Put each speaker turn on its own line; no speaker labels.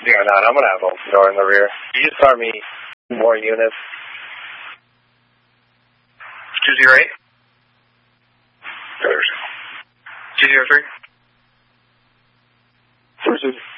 Yeah, no, I'm going to have open door in the rear. You just start me more units.
208? 203?
Thursday.